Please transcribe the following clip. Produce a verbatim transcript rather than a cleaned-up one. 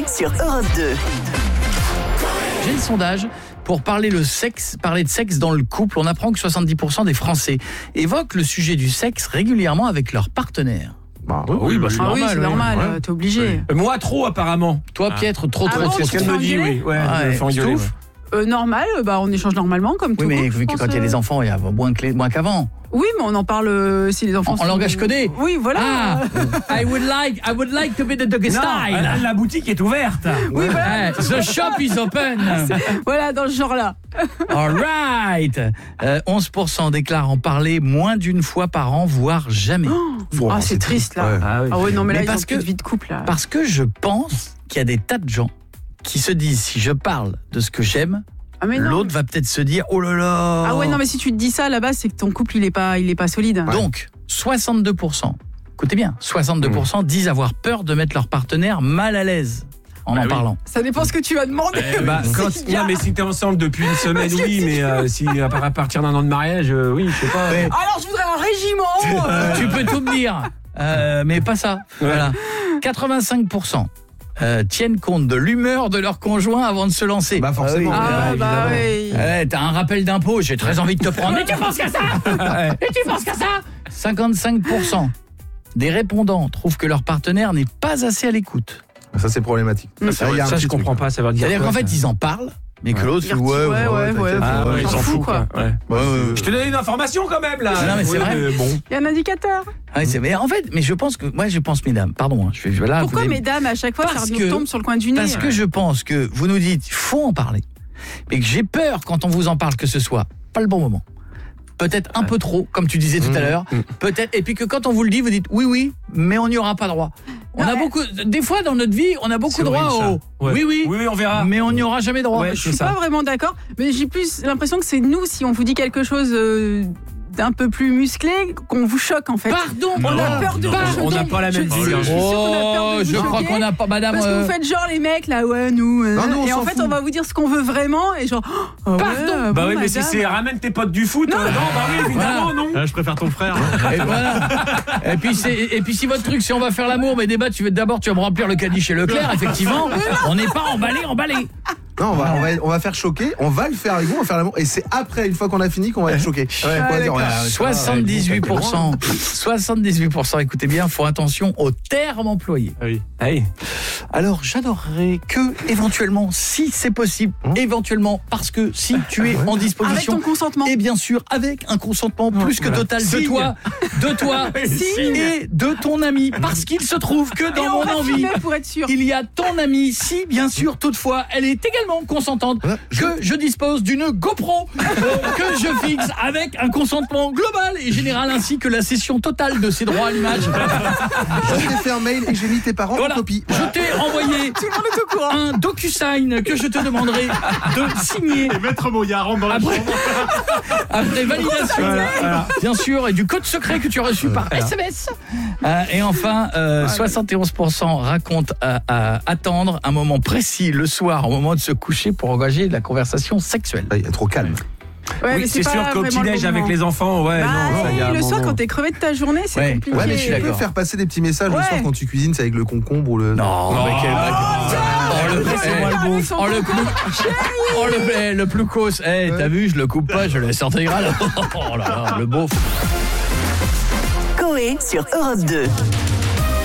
sur Europe deux. J'ai le sondage pour parler le sexe, parler de sexe dans le couple. On apprend que soixante-dix pour cent des Français évoquent le sujet du sexe régulièrement avec leur partenaire. Bah, oui, bah, c'est Ah normal. oui, c'est oui. normal, Ouais. t'es obligé. Euh, Moi, trop apparemment. Toi, Pietre, trop, Ah trop, bon, trop, tu C'est ce te trop. qu'elle me fais dit, engueuler oui. Ouais, Ah je me ouais, fais engueuler, tu ouais. trouves Euh, normal, bah on échange normalement comme tout Oui, mais couple, vu je que pense, quand il y a des euh. enfants, il y a moins, que les- moins qu'avant. Oui, mais on en parle euh, si les enfants En, en sont- langage codé. Oui, voilà. Ah, I would like, I would like to be the doggy Non, style. la, la boutique est ouverte. Oui, voilà. Eh, the shop is open. Voilà, dans ce genre-là. All right. Euh, onze pour cent déclarent en parler moins d'une fois par an, voire jamais. Bon, Ah, c'est triste là. Ouais. Ah oui. Ah ouais, non mais là Mais ils ont parce plus que- de vie de couple là. Parce que je pense qu'il y a des tas de gens qui se disent, si je parle de ce que j'aime, Ah mais non. l'autre va peut-être se dire, oh là là. Ah ouais, non mais si tu te dis ça à la base, c'est que ton couple il est pas il est pas solide. Donc, soixante-deux pour cent, écoutez bien, soixante-deux pour cent disent avoir peur de mettre leur partenaire mal à l'aise en Bah en oui. parlant. Ça dépend ce que tu vas demander. Eh bah, quand, C'est bien. non, mais si t'es ensemble depuis une semaine, oui, mais euh, si à à partir d'un an de mariage, euh, oui, je sais pas. Ouais. Alors je voudrais un régiment. euh. Tu peux tout me dire, euh, mais pas ça. Voilà. quatre-vingt-cinq pour cent euh, tiennent compte de l'humeur de leur conjoint avant de se lancer. Bah forcément. Ah ouais, bah évidemment. oui. Ouais, t'as un rappel d'impôt, j'ai très envie de te prendre. Mais tu penses qu'à ça Et tu penses qu'à ça cinquante-cinq pour cent des répondants trouvent que leur partenaire n'est pas assez à l'écoute. Ça c'est problématique. Mm. Ça, il y a un Ça, petit je comprends truc. pas, ça veut dire C'est-à-dire quoi, qu'en fait, ça ils en parlent, mais que Ouais. l'autre, Dire fait, ouais, ouais, ouais, ouais, ouais, ouais, t'inquiète. Ah ouais, ouais, ils s'en s'en fout, foutent, quoi. quoi. Ouais. Bah, Ouais, ouais, c'est- Je te donne une information quand même, là. Non, mais c'est Oui, vrai. bon. Il y a un indicateur. Ouais, c'est- mais en fait, mais je pense que, moi, je pense, mesdames, pardon, hein, je vais là. Pourquoi vous allez- mesdames à chaque fois Parce ça nous que- tombe sur le coin du nez? Parce que je pense que vous nous dites, il faut en parler, mais que j'ai peur quand on vous en parle que ce soit pas le bon moment. Peut-être un peu trop, comme tu disais tout à Mmh, l'heure. Peut-être, et puis que quand on vous le dit, vous dites oui, oui, mais on n'y aura pas droit. On Non, a mais- beaucoup, des fois dans notre vie, on a beaucoup C'est droit horrible, au ça. Ouais. oui, oui, Oui, oui, on verra. mais on n'y aura jamais droit. Ouais, Je c'est suis ça. pas vraiment d'accord, mais j'ai plus l'impression que c'est nous, si on vous dit quelque chose euh, d'un peu plus musclé, qu'on vous choque en fait. Pardon, On a Non, peur de non, vous on n'a choquer. pas la même Je- vision. je suis sûre qu'on a peur de Oh, vous je crois choquer. qu'on n'a pas, madame. Parce que euh, vous faites genre les mecs là, ouais, nous. euh, Non, nous, on et en s'en fait, fout. on va vous dire ce qu'on veut vraiment et genre. oh, ouais, Pardon. Bah bon, oui, mais si madame. c'est ramène tes potes du foot, euh, non, bah oui, évidemment, non. Ah, je préfère ton frère. Et voilà. Et puis c'est et puis si votre truc c'est on va faire l'amour mais débat tu veux d'abord tu vas me remplir le caddie chez Leclerc effectivement on n'est pas emballé emballé. Non, on va, on va, on va faire choquer. On va le faire avec vous, on va faire l'amour. Et c'est après, une fois qu'on a fini, qu'on va être choqué. On va dire, ouais, ouais, soixante-dix-huit pour cent soixante-dix-huit pour cent écoutez bien, font attention aux termes employés. Ah oui. Hey. Alors j'adorerais que éventuellement si c'est possible, éventuellement parce que si tu es en Avec disposition ton consentement. et bien sûr avec un consentement plus que Voilà. total de Signe. toi, de toi Signe. et de ton ami parce qu'il se trouve que Et dans on mon va envie filmer pour être sûr. il y a ton amie, si bien sûr toutefois elle est également consentante, Ouais, je- que je dispose d'une GoPro euh, que je fixe avec un consentement global et général ainsi que la cession totale de ses droits à l'image. Je t'ai fait un mail et j'ai mis tes parents Voilà. en copie. Je t'ai envoyé Tout le monde est au courant. un DocuSign que je te demanderai de signer Et Maître Moya rentre dans la après, chambre. après validation, bien sûr, et du code secret que tu as reçu par S M S. Euh, et enfin, euh, soixante et onze pour cent racontent à, à attendre un moment précis le soir, au moment de se coucher, pour engager la conversation sexuelle. Ah, il est trop calme. Ouais, Oui, mais c'est pas sûr qu'au vraiment le petit-déj bon avec moment. les enfants, ouais, Bah, non, ça y a un le soir, moment. quand t'es crevé de ta journée, c'est Ouais. compliqué. Ouais, mais je suis tu peux d'accord. faire passer des petits messages Ouais. le soir quand tu cuisines, c'est avec le concombre ou le. Non, mais quel mec. Oh, le, Laissez-moi le eh, beauf. oh, le plus, oh, le, eh, le plus cause. Eh, t'as vu, je le coupe pas, je le laisse intégral. Oh là là, le beauf. Coé sur Europe deux.